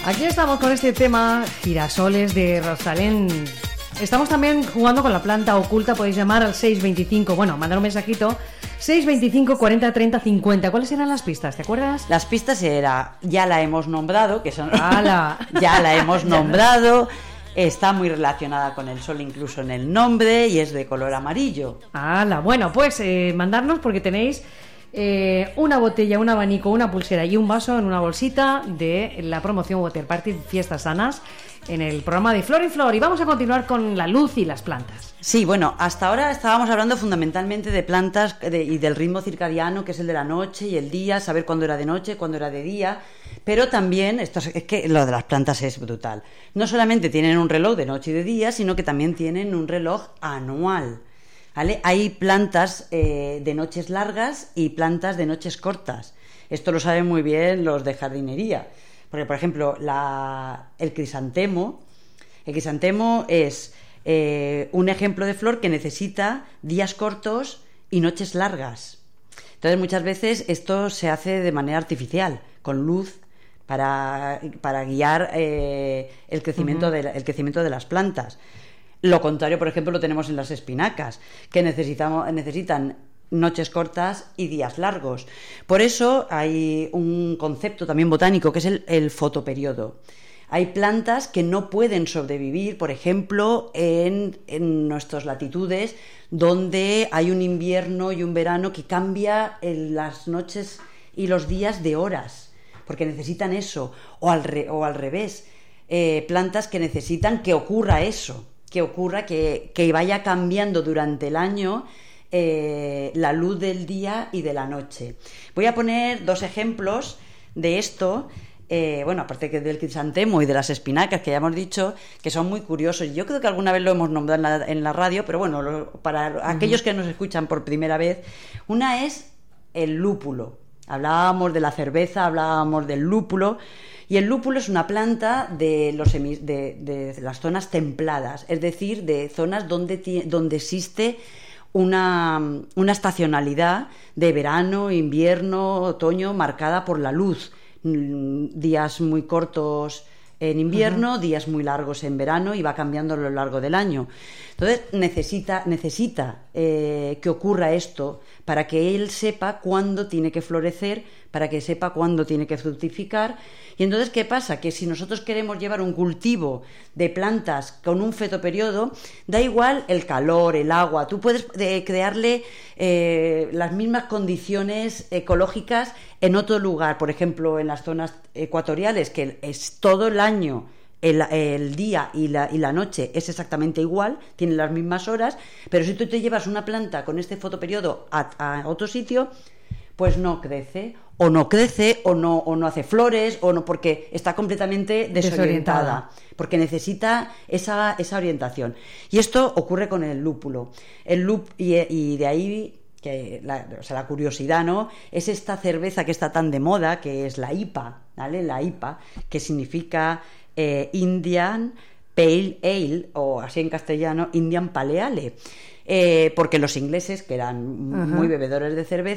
Aquí estamos con este tema, girasoles de Rosalén. Estamos también jugando con la planta oculta. Podéis llamar al 625, mandar un mensajito, 625 40 30 50. ¿Cuáles eran las pistas? ¿Te acuerdas? Las pistas era, ya la hemos nombrado, que son... ¡Hala! Ya la hemos nombrado, está muy relacionada con el sol incluso en el nombre y es de color amarillo. ¡Hala! Bueno, pues mandarnos porque tenéis una botella, un abanico, una pulsera y un vaso en una bolsita de la promoción Water Party Fiestas Sanas en el programa de Flor y Flor. Y vamos a continuar con la luz y las plantas. Sí, hasta ahora estábamos hablando fundamentalmente de plantas y del ritmo circadiano, que es el de la noche y el día, saber cuándo era de noche, cuándo era de día, pero también, es que lo de las plantas es brutal. No solamente tienen un reloj de noche y de día, sino que también tienen un reloj anual, ¿vale? Hay plantas de noches largas y plantas de noches cortas. Esto lo saben muy bien los de jardinería. Porque, por ejemplo, el crisantemo es un ejemplo de flor que necesita días cortos y noches largas. Entonces, muchas veces esto se hace de manera artificial, con luz, para guiar el crecimiento de las plantas. Lo contrario, por ejemplo, lo tenemos en las espinacas, que necesitan noches cortas y días largos. Por eso hay un concepto también botánico que es el fotoperiodo. Hay plantas que no pueden sobrevivir, por ejemplo, en nuestras latitudes donde hay un invierno y un verano que cambia las noches y los días de horas, porque necesitan eso, o al revés, plantas que necesitan que ocurra eso, que vaya cambiando durante el año la luz del día y de la noche. Voy a poner dos ejemplos de esto, aparte que del crisantemo y de las espinacas, que ya hemos dicho, que son muy curiosos. Yo creo que alguna vez lo hemos nombrado en la radio, pero para aquellos que nos escuchan por primera vez, una es el lúpulo. Hablábamos de la cerveza, hablábamos del lúpulo, y el lúpulo es una planta de las zonas templadas, es decir, de zonas donde existe una estacionalidad de verano, invierno, otoño marcada por la luz, días muy cortos en invierno, días muy largos en verano, y va cambiando a lo largo del año. Entonces necesita que ocurra esto para que él sepa cuándo tiene que florecer, para que sepa cuándo tiene que fructificar. Y entonces, ¿qué pasa? Que si nosotros queremos llevar un cultivo de plantas con un fetoperiodo, da igual el calor, el agua, tú puedes crearle las mismas condiciones ecológicas en otro lugar, por ejemplo, en las zonas ecuatoriales, que es todo el año, el día y la noche es exactamente igual, tienen las mismas horas, pero si tú te llevas una planta con este fotoperiodo a otro sitio, pues no crece o no hace flores, porque está completamente desorientada, porque necesita esa orientación. Y esto ocurre con el lúpulo. Y de ahí que la curiosidad, ¿no? Es esta cerveza que está tan de moda, que es la IPA, ¿vale? La IPA, que significa Indian Pale Ale, o así en castellano, Indian Pale Ale. Porque los ingleses, que eran muy bebedores de cerveza,